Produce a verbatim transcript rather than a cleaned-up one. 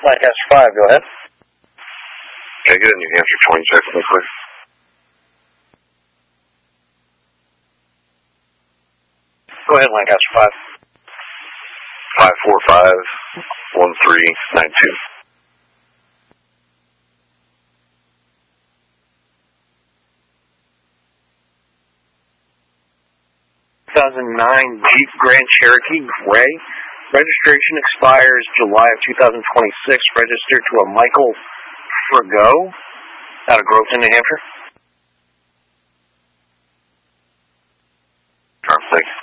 Lancaster five, go ahead. Okay, good. New Hampshire twenty-six, clear. Go ahead, Lancaster five. five four five, one three nine two. two thousand nine Jeep Grand Cherokee Gray. Registration expires July of two thousand twenty-six. Registered to a Michael Frigo out of Groveton, New Hampshire. Thanks.